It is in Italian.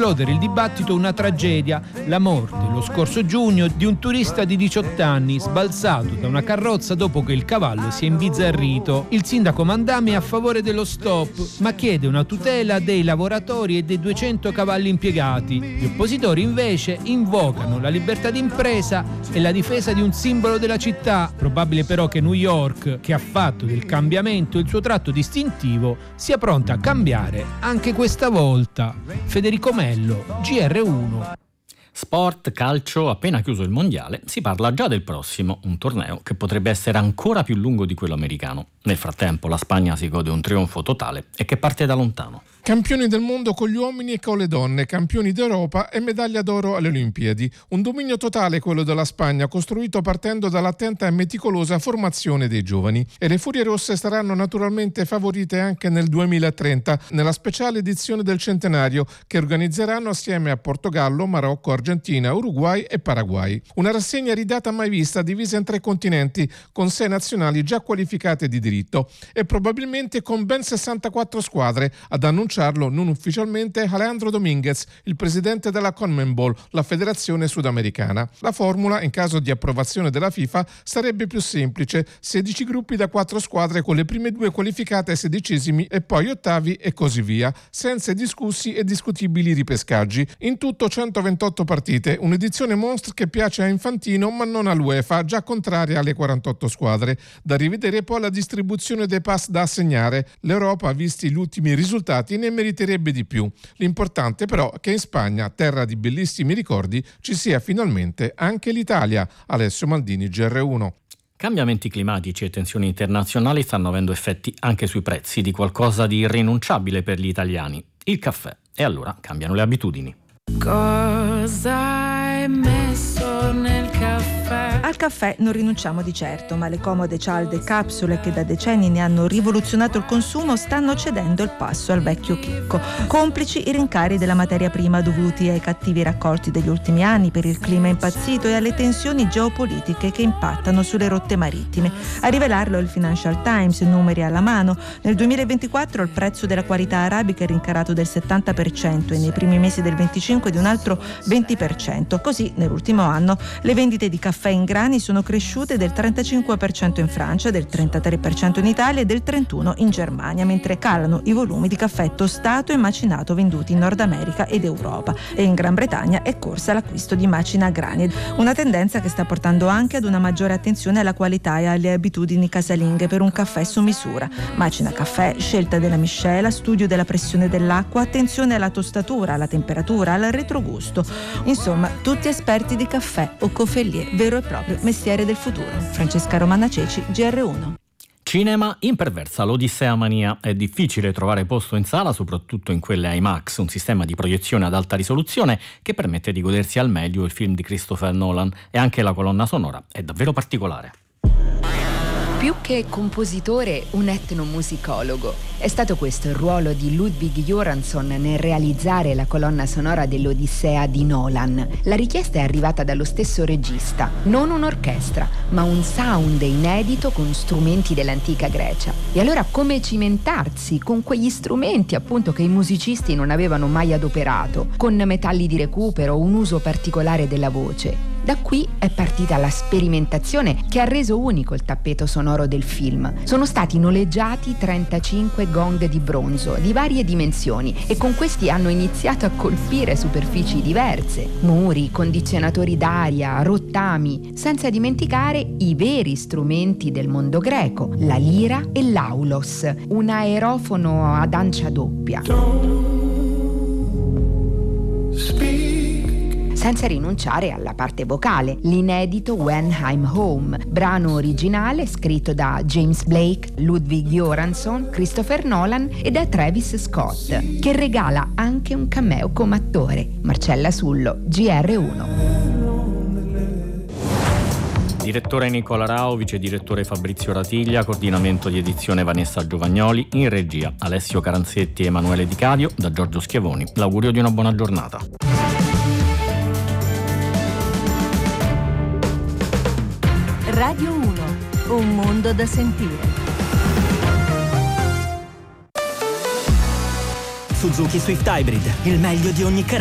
esplodere il dibattito una tragedia, la morte lo scorso giugno di un turista di 18 anni sbalzato da una carrozza dopo che il cavallo si è imbizzarrito. Il sindaco Mandami è a favore dello stop, ma chiede una tutela dei lavoratori e dei 200 cavalli impiegati. Gli oppositori invece invocano la libertà d'impresa e la difesa di un simbolo della città. Probabile però che New York, che ha fatto del cambiamento il suo tratto distintivo, sia pronta a cambiare anche questa volta. Federico Mello, GR1. Sport, calcio, appena chiuso il mondiale, si parla già del prossimo, un torneo che potrebbe essere ancora più lungo di quello americano. Nel frattempo la Spagna si gode un trionfo totale e che parte da lontano. Campioni del mondo con gli uomini e con le donne, campioni d'Europa e medaglia d'oro alle Olimpiadi. Un dominio totale quello della Spagna, costruito partendo dall'attenta e meticolosa formazione dei giovani. E le Furie Rosse saranno naturalmente favorite anche nel 2030, nella speciale edizione del centenario, che organizzeranno assieme a Portogallo, Marocco, Argentina, Uruguay e Paraguay. Una rassegna ridata mai vista, divisa in 3 continenti, con 6 nazionali già qualificate di diritto e probabilmente con ben 64 squadre, ad annunciarlo non ufficialmente Alejandro Domínguez, il presidente della CONMEBOL, la federazione sudamericana. La formula, in caso di approvazione della FIFA, sarebbe più semplice: 16 gruppi da 4 squadre, con le prime 2 qualificate ai 16esimi e poi ottavi e così via, senza discussi e discutibili ripescaggi. In tutto 128 partite, un'edizione monstre che piace a Infantino ma non all'UEFA, già contraria alle 48 squadre. Da rivedere poi la distribuzione dei pass da assegnare. L'Europa, visti gli ultimi risultati, ne meriterebbe di più. L'importante però è che in Spagna, terra di bellissimi ricordi, ci sia finalmente anche l'Italia. Alessio Maldini, GR1. Cambiamenti climatici e tensioni internazionali stanno avendo effetti anche sui prezzi di qualcosa di irrinunciabile per gli italiani: il caffè. E allora cambiano le abitudini. Cosa hai messo nel caffè? Al caffè non rinunciamo di certo, ma le comode cialde capsule che da decenni ne hanno rivoluzionato il consumo stanno cedendo il passo al vecchio chicco, complici i rincari della materia prima dovuti ai cattivi raccolti degli ultimi anni per il clima impazzito e alle tensioni geopolitiche che impattano sulle rotte marittime. A rivelarlo è il Financial Times, numeri alla mano. Nel 2024 il prezzo della qualità arabica è rincarato del 70% e nei primi mesi del 25 di un altro 20%. Così nell'ultimo anno le vendite di caffè in grani sono cresciute del 35% in Francia, del 33% in Italia e del 31% in Germania, mentre calano i volumi di caffè tostato e macinato venduti in Nord America ed Europa, e in Gran Bretagna è corsa l'acquisto di macina a grani, una tendenza che sta portando anche ad una maggiore attenzione alla qualità e alle abitudini casalinghe per un caffè su misura. Macina caffè, scelta della miscela, studio della pressione dell'acqua, attenzione alla tostatura, alla temperatura, al retrogusto. Insomma, tutti esperti di caffè o coffelier, vero e proprio mestiere del futuro. Francesca Romana Ceci, GR1. Cinema, imperversa l'Odissea Mania. È difficile trovare posto in sala, soprattutto in quelle IMAX, un sistema di proiezione ad alta risoluzione che permette di godersi al meglio il film di Christopher Nolan, e anche la colonna sonora è davvero particolare. Più che compositore, un etnomusicologo. È stato questo il ruolo di Ludwig Göransson nel realizzare la colonna sonora dell'Odissea di Nolan. La richiesta è arrivata dallo stesso regista, non un'orchestra, ma un sound inedito con strumenti dell'antica Grecia. E allora come cimentarsi con quegli strumenti appunto che i musicisti non avevano mai adoperato, con metalli di recupero, un uso particolare della voce? Da qui è partita la sperimentazione che ha reso unico il tappeto sonoro del film. Sono stati noleggiati 35 gong di bronzo di varie dimensioni e con questi hanno iniziato a colpire superfici diverse: muri, condizionatori d'aria, rottami, senza dimenticare i veri strumenti del mondo greco, la lira e l'aulos, un aerofono ad ancia doppia. Senza rinunciare alla parte vocale, l'inedito When I'm Home, brano originale scritto da James Blake, Ludwig Göransson, Christopher Nolan e da Travis Scott, che regala anche un cameo come attore. Marcella Sullo, GR1. Direttore Nicola Rao, vice direttore Fabrizio Ratiglia, coordinamento di edizione Vanessa Giovagnoli, in regia Alessio Caranzetti e Emanuele Di Cadio, da Giorgio Schiavoni. L'augurio di una buona giornata. Radio 1, un mondo da sentire. Suzuki Swift Hybrid, il meglio di ogni carattere.